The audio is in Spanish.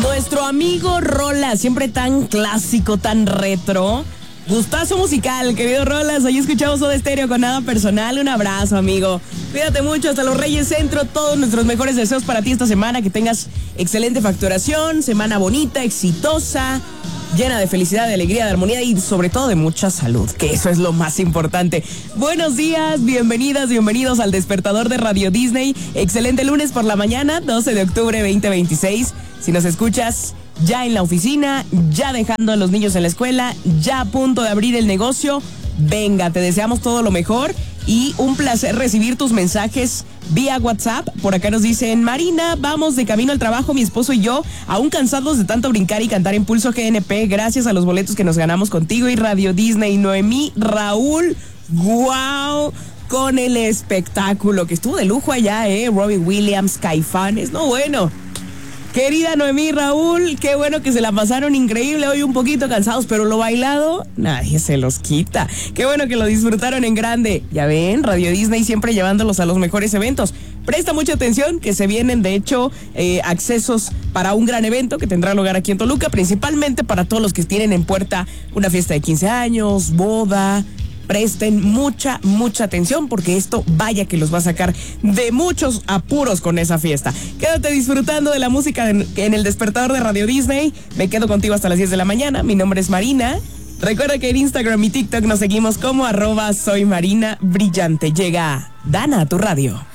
Nuestro amigo Rolas, siempre tan clásico, tan retro. Gustazo musical, querido Rolas. Hoy escuchamos Soda Stereo con Nada Personal. Un abrazo, amigo. Cuídate mucho, hasta los Reyes Centro. Todos nuestros mejores deseos para ti esta semana. Que tengas excelente facturación, semana bonita, exitosa, llena de felicidad, de alegría, de armonía y sobre todo de mucha salud, que eso es lo más importante. Buenos días, bienvenidas, bienvenidos al Despertador de Radio Disney. Excelente lunes por la mañana, 12 de octubre 2026. Si nos escuchas ya en la oficina, ya dejando a los niños en la escuela, ya a punto de abrir el negocio, venga, te deseamos todo lo mejor y un placer recibir tus mensajes vía WhatsApp. Por acá nos dicen: Marina, vamos de camino al trabajo, mi esposo y yo, aún cansados de tanto brincar y cantar en Pulso GNP, gracias a los boletos que nos ganamos contigo y Radio Disney. Noemí, Raúl, wow, con el espectáculo que estuvo de lujo allá, Robin Williams, Caifanes, no bueno. Querida Noemí, Raúl, qué bueno que se la pasaron increíble, hoy un poquito cansados, pero lo bailado nadie se los quita. Qué bueno que lo disfrutaron en grande. Ya ven, Radio Disney siempre llevándolos a los mejores eventos. Presta mucha atención que se vienen, de hecho, accesos para un gran evento que tendrá lugar aquí en Toluca, principalmente para todos los que tienen en puerta una fiesta de 15 años, boda. Presten mucha atención porque esto vaya que los va a sacar de muchos apuros con esa fiesta. Quédate disfrutando de la música en el Despertador de Radio Disney. Me quedo contigo hasta las 10 de la mañana. Mi nombre es Marina. Recuerda que en Instagram y TikTok nos seguimos como @soymarinabrillante. Llega Dana a tu radio.